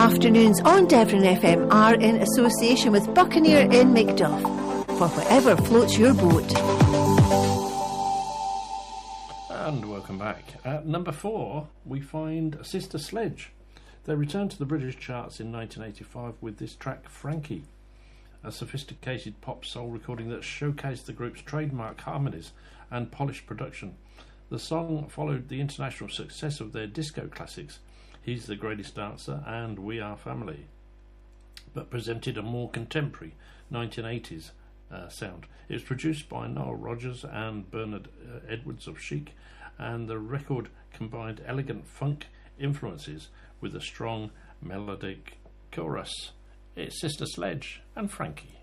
afternoons on Devon FM are in association with Buccaneer in Macduff for whatever floats your boat. And welcome back. At number 4, we find Sister Sledge. They returned to the British charts in 1985 with this track, Frankie, a sophisticated pop soul recording that showcased the group's trademark harmonies and polished production. The song followed the international success of their disco classics, He's the Greatest Dancer and We Are Family, but presented a more contemporary 1980s sound. It was produced by Nile Rodgers and Bernard Edwards of Chic, and the record combined elegant funk influences with a strong melodic chorus. It's Sister Sledge and Frankie.